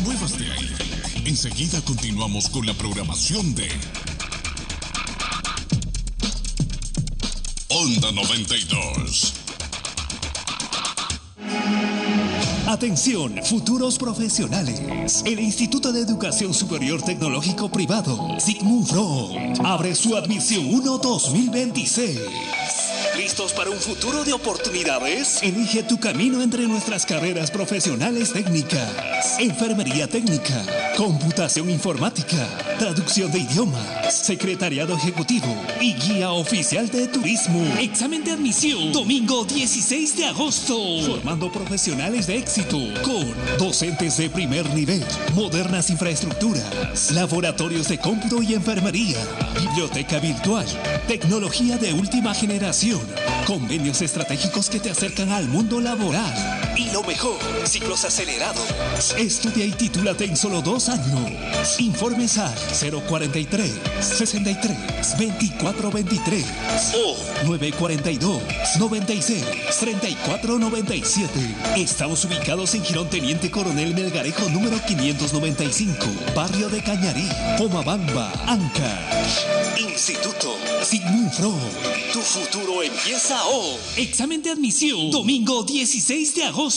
muevas de ahí. Enseguida continuamos con la programación de Onda 92. Atención, futuros profesionales. El Instituto de Educación Superior Tecnológico Privado, Sigmund Freud, abre su admisión 1-2026. ¿Listos para un futuro de oportunidades? Elige tu camino entre nuestras carreras profesionales técnicas: enfermería técnica, computación informática, traducción de idiomas, secretariado ejecutivo y guía oficial de turismo. Examen de admisión, domingo 16 de agosto. Formando profesionales de éxito con docentes de primer nivel, modernas infraestructuras, laboratorios de cómputo y enfermería, biblioteca virtual, tecnología de última generación, convenios estratégicos que te acercan al mundo laboral. Y lo mejor, ciclos acelerados. Estudia y titúlate en solo 2 años. Informes al 043 63 24 23 o 942 96 34 97. Estamos ubicados en Girón Teniente Coronel Melgarejo número 595, barrio de Cañarí, Pomabamba, Ancash. Instituto Sigmund Freud. Tu futuro empieza hoy. Examen de admisión, domingo 16 de agosto.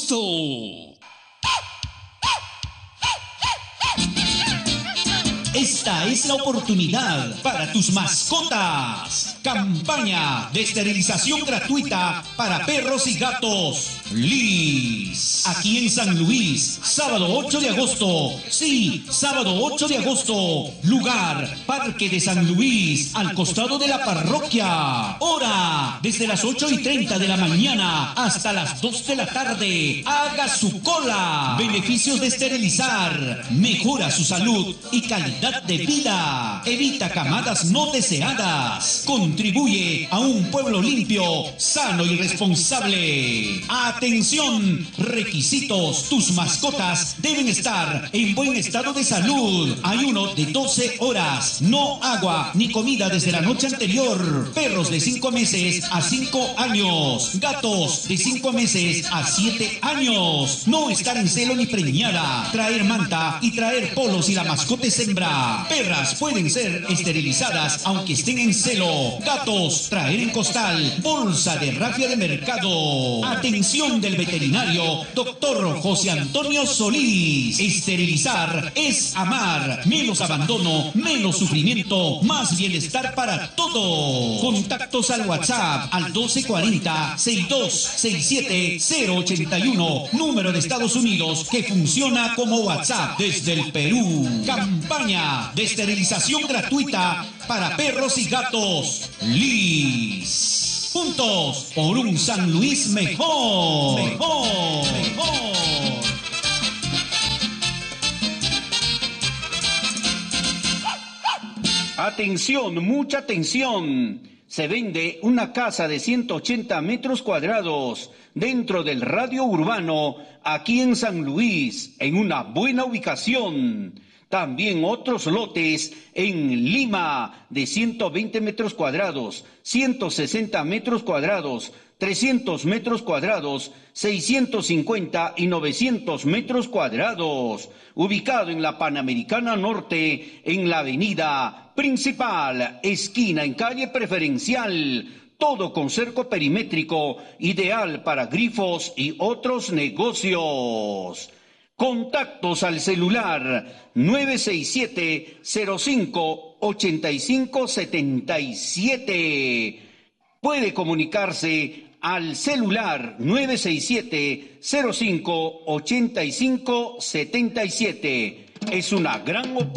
Esta es la oportunidad para tus mascotas. Campaña de esterilización gratuita para perros y gatos. Liz. Aquí en San Luis, sábado 8 de agosto. Sí, sábado 8 de agosto. Lugar, Parque de San Luis, al costado de la parroquia. Hora, desde las 8:30 de la mañana hasta las 2 de la tarde. Haga su cola. Beneficios de esterilizar. Mejora su salud y calidad de vida. Evita camadas no deseadas. Contribuye a un pueblo limpio, sano y responsable. Atención, requisitos. Tus mascotas deben estar en buen estado de salud. Ayuno de 12 horas. No agua ni comida desde la noche anterior. Perros de 5 meses a 5 años. Gatos de 5 meses a 7 años. No estar en celo ni preñada. Traer manta y traer polos si la mascota es hembra. Perras pueden ser esterilizadas aunque estén en celo. Gatos, traer en costal. Bolsa de rafia de mercado. Atención del veterinario, doctor José Antonio Solís. Esterilizar es amar. Menos abandono, menos sufrimiento, más bienestar para todos. Contactos al WhatsApp al 1240-6267-081. Número de Estados Unidos que funciona como WhatsApp desde el Perú. Campaña de esterilización gratuita para perros y gatos. Liz. Juntos por un San Luis mejor. Mejor. Mejor. Atención, mucha atención. Se vende una casa de 180 metros cuadrados dentro del radio urbano aquí en San Luis, en una buena ubicación. También otros lotes en Lima de 120 metros cuadrados, 160 metros cuadrados, 300 metros cuadrados, 650 y 900 metros cuadrados. Ubicado en la Panamericana Norte, en la avenida principal, esquina en calle Preferencial. Todo con cerco perimétrico, ideal para grifos y otros negocios. Contactos al celular 967-05-8577. Puede comunicarse al celular 967-05-8577. Es una gran oportunidad.